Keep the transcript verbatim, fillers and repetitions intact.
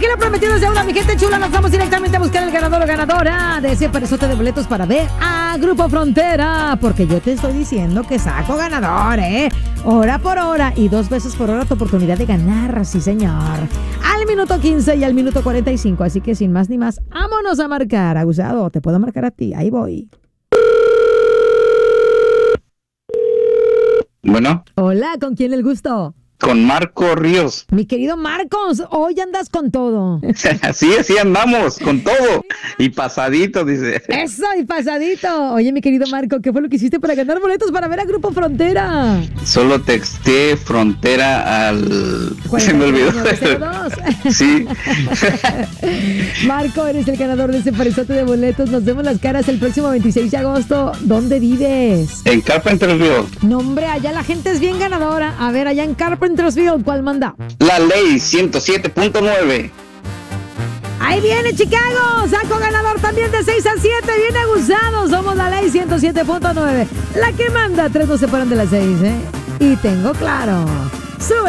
aquí lo prometido es deuda, mi gente chula. Nos vamos directamente a buscar el ganador o ganadora de ese parezote de boletos para ver a Grupo Frontera. Porque yo te estoy diciendo que saco ganador, ¿eh? Hora por hora y dos veces por hora tu oportunidad de ganar, sí señor. Al minuto quince y al minuto cuarenta y cinco. Así que sin más ni más, vámonos a marcar. Abusado, te puedo marcar a ti. Ahí voy. Bueno. Hola, ¿con quién el gusto? Con Marco Ríos. Mi querido Marcos, hoy andas con todo. Sí, así andamos, con todo. Y pasadito, dice. Eso, y pasadito. Oye, mi querido Marco, ¿qué fue lo que hiciste para ganar boletos para ver a Grupo Frontera? Solo texté Frontera al... Se me olvidó. Sí. Marco, eres el ganador de ese parezote de boletos. Nos vemos las caras el próximo veintiséis de agosto. ¿Dónde vives? En Carpentersville. No, hombre, allá la gente es bien ganadora. A ver, allá en Carpentersville, ¿cuál manda? La ley ciento siete punto nueve. Ahí viene Chicago, saco ganador también de seis a siete, bien abusados, somos la ley ciento siete punto nueve, la que manda, tres no se paran de las seis, ¿eh? Y tengo claro, sube.